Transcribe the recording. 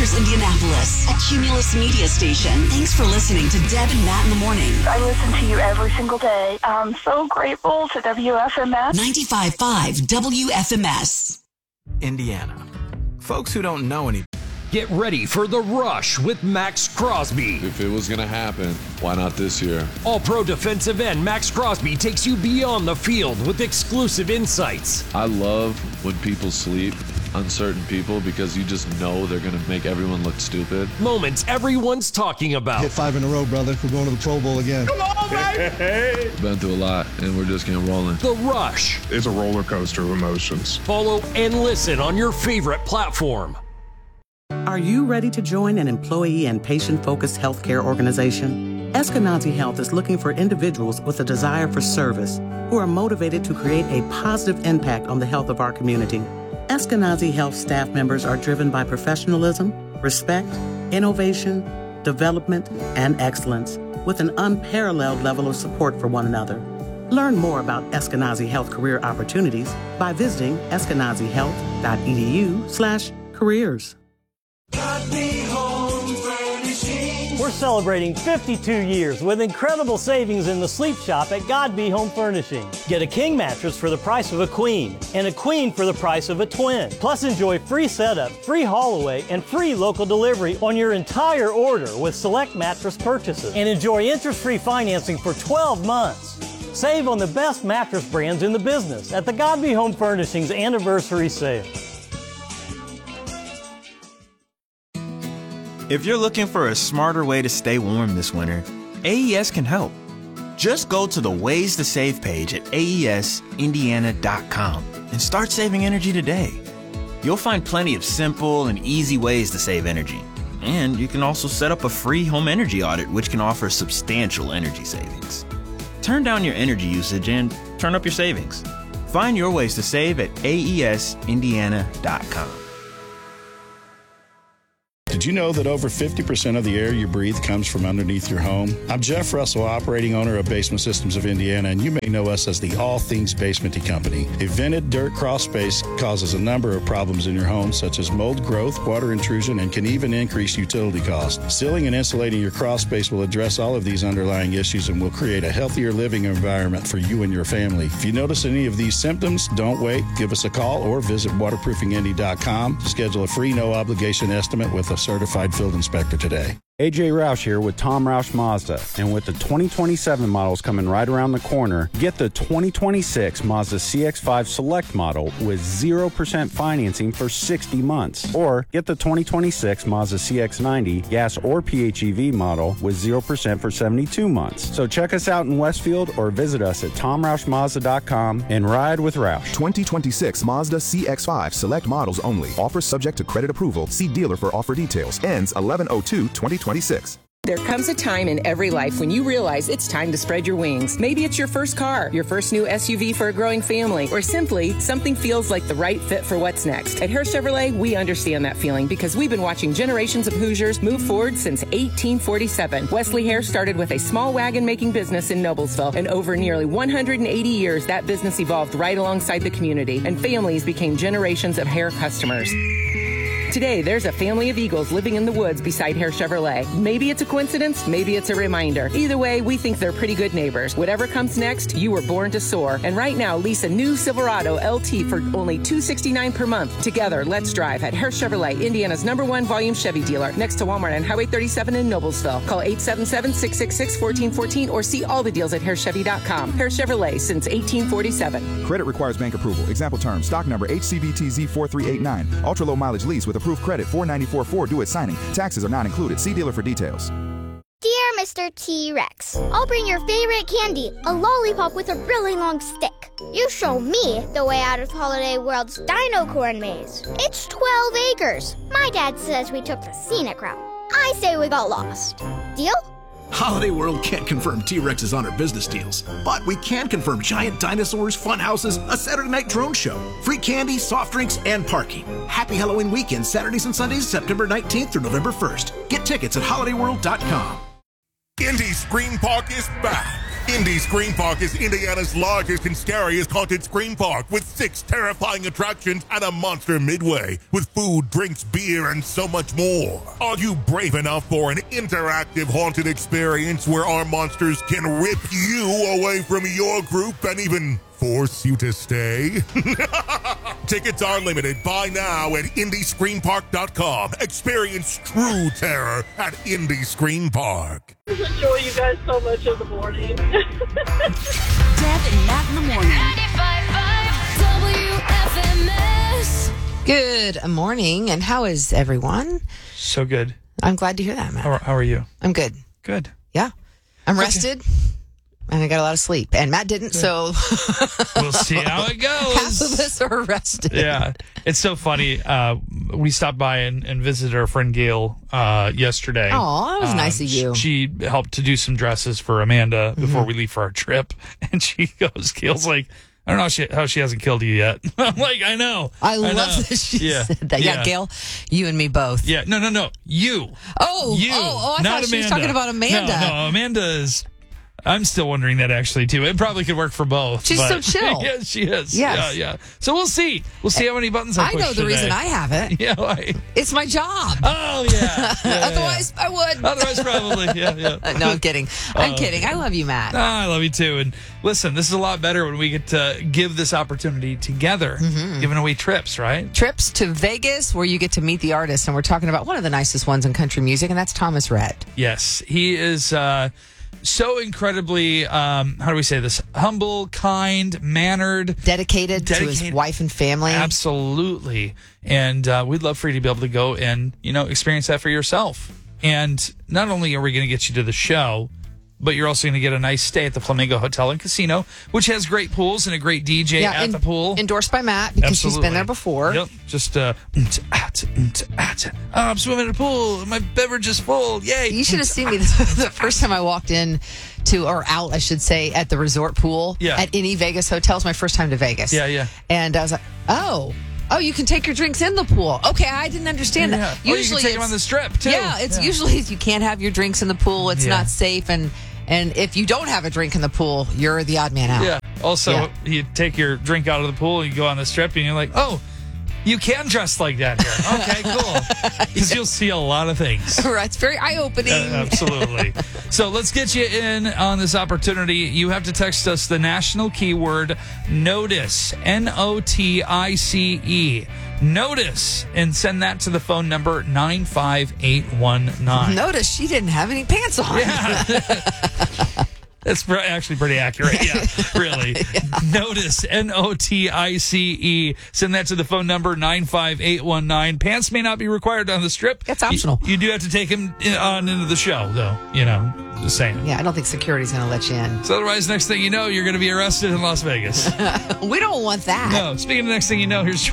Headquarters, Indianapolis, a Cumulus media station. Thanks for listening to Deb and Matt in the morning. I listen to you every single day. I'm so grateful to WFMS. 95.5 WFMS. Indiana. Folks who don't know any. Get ready for The Rush with Max Crosby. If it was going to happen, why not this year? All-pro defensive end Max Crosby takes you beyond the field with exclusive insights. I love when people sleep, uncertain people, because you just know they're going to make everyone look stupid. Moments everyone's talking about. Hit 5 in a row, brother. We're going to the Pro Bowl again. Come on, baby! Been through a lot, and we're just getting rolling. The Rush. It's a roller coaster of emotions. Follow and listen on your favorite platform. Are you ready to join an employee and patient-focused healthcare organization? Eskenazi Health is looking for individuals with a desire for service who are motivated to create a positive impact on the health of our community. Eskenazi Health staff members are driven by professionalism, respect, innovation, development, and excellence, with an unparalleled level of support for one another. Learn more about Eskenazi Health career opportunities by visiting eskenazihealth.edu/careers. We're celebrating 52 years with incredible savings in the sleep shop at Godby Home Furnishing. Get a king mattress for the price of a queen and a queen for the price of a twin. Plus enjoy free setup, free haul away, and free local delivery on your entire order with select mattress purchases. And enjoy interest-free financing for 12 months. Save on the best mattress brands in the business at the Godby Home Furnishings Anniversary Sale. If you're looking for a smarter way to stay warm this winter, AES can help. Just go to the Ways to Save page at aesindiana.com and start saving energy today. You'll find plenty of simple and easy ways to save energy. And you can also set up a free home energy audit, which can offer substantial energy savings. Turn down your energy usage and turn up your savings. Find your ways to save at aesindiana.com. Did you know that over 50% of the air you breathe comes from underneath your home? I'm Jeff Russell, operating owner of Basement Systems of Indiana, and you may know us as the All Things Basementy Company. A vented dirt crawl space causes a number of problems in your home, such as mold growth, water intrusion, and can even increase utility costs. Sealing and insulating your crawl space will address all of these underlying issues and will create a healthier living environment for you and your family. If you notice any of these symptoms, don't wait. Give us a call or visit waterproofingindy.com. Schedule a free no-obligation estimate with a certified field inspector today. AJ Roush here with Tom Roush Mazda, and with the 2027 models coming right around the corner, get the 2026 Mazda CX-5 Select model with 0% financing for 60 months, or get the 2026 Mazda CX-90 gas or PHEV model with 0% for 72 months. So check us out in Westfield or visit us at tomroushmazda.com and ride with Roush. 2026 Mazda CX-5 Select models only. Offers subject to credit approval. See dealer for offer details. Ends 11/02/2026. There comes a time in every life when you realize it's time to spread your wings. Maybe it's your first car, your first new SUV for a growing family, or simply something feels like the right fit for what's next. At Hare Chevrolet, we understand that feeling because we've been watching generations of Hoosiers move forward since 1847. Wesley Hare started with a small wagon-making business in Noblesville, and over nearly 180 years, that business evolved right alongside the community, and families became generations of Hare customers. Today, there's a family of Eagles living in the woods beside Hare Chevrolet. Maybe it's a coincidence, maybe it's a reminder. Either way, we think they're pretty good neighbors. Whatever comes next, you were born to soar. And right now, lease a new Silverado LT for only $269 per month. Together, let's drive at Hare Chevrolet, Indiana's #1 volume Chevy dealer, next to Walmart on Highway 37 in Noblesville. Call 877-666-1414 or see all the deals at HareChevy.com. Hare Chevrolet since 1847. Credit requires bank approval. Example terms. Stock number HCBTZ4389. Ultra low mileage lease with approved credit. $494.4 due at signing. Taxes are not included. See dealer for details. Dear Mr. T-Rex, I'll bring your favorite candy, a lollipop with a really long stick. You show me the way out of Holiday World's Dino Corn Maze. It's 12 acres. My dad says we took the scenic route. I say we got lost. Deal? Holiday World can't confirm T-Rexes on our business deals, but we can confirm giant dinosaurs, fun houses, a Saturday night drone show, free candy, soft drinks, and parking. Happy Halloween weekend, Saturdays and Sundays, September 19th through November 1st. Get tickets at holidayworld.com. Indy Spring Park is back. Indy Scream Park is Indiana's largest and scariest haunted scream park with 6 terrifying attractions and a monster midway with food, drinks, beer, and so much more. Are you brave enough for an interactive haunted experience where our monsters can rip you away from your group and even force you to stay? Tickets are limited. Buy now at IndyScreamPark.com. Experience true terror at Indy Scream Park. I enjoy you guys so much in the morning. Deb and Matt in the morning. 95.5 WFMS. Good morning, and how is everyone? So good. I'm glad to hear that, Matt. How are you? I'm good. Good. Yeah. I'm rested, and I got a lot of sleep. And Matt didn't, so... We'll see how it goes. Half of us are rested. Yeah. It's so funny. We stopped by and visited our friend Gail yesterday. Oh, that was nice of you. She helped to do some dresses for Amanda before we leave for our trip. And Gail's like, I don't know how she hasn't killed you yet. I'm like, I know. I love that she said that. Yeah, Gail, you and me both. Yeah, no. You. I not thought she was Amanda. talking about Amanda. No, Amanda is... I'm still wondering that actually too. It probably could work for both. She's so chill. Yeah, she is. Yes. Yeah. So we'll see. We'll see how many buttons I push know the today. reason I have it. Yeah, why? It's my job. Oh yeah. Otherwise, I would. Otherwise, probably. Yeah. No, I'm kidding. I'm kidding. I love you, Matt. I love you too. And listen, this is a lot better when we get to give this opportunity together, giving away trips, right? Trips to Vegas, where you get to meet the artist, and we're talking about one of the nicest ones in country music, and that's Thomas Rhett. Yes, he is. So incredibly, how do we say this? Humble, kind, mannered. Dedicated to his wife and family. Absolutely. And we'd love for you to be able to go and, experience that for yourself. And not only are we going to get you to the show, but you're also going to get a nice stay at the Flamingo Hotel and Casino, which has great pools and a great DJ at the pool. Endorsed by Matt, because she's been there before. Yep. Just, I'm swimming in a pool. My beverage is full. Yay. You should have seen me the first time I walked in out, I should say, at the resort pool at any Vegas hotel. It's my first time to Vegas. Yeah. And I was like, Oh, you can take your drinks in the pool. Okay, I didn't understand that. Usually you can take them on the strip, too. Yeah, usually you can't have your drinks in the pool. It's not safe, and if you don't have a drink in the pool, you're the odd man out. Yeah. Also, you take your drink out of the pool, you go on the strip, and you're like, oh, you can dress like that here. Okay, cool. Because you'll see a lot of things. Right. It's very eye-opening. Absolutely. So let's get you in on this opportunity. You have to text us the national keyword NOTICE, NOTICE. Notice, and send that to the phone number 95819. Notice she didn't have any pants on. Yeah. That's actually pretty accurate. Yeah, really. Notice, NOTICE. Send that to the phone number 95819. Pants may not be required on the strip. That's optional. You do have to take him on into the show, though. Just saying. Yeah, I don't think security's going to let you in. So otherwise, next thing you know, you're going to be arrested in Las Vegas. We don't want that. No. Speaking of next thing you know, here's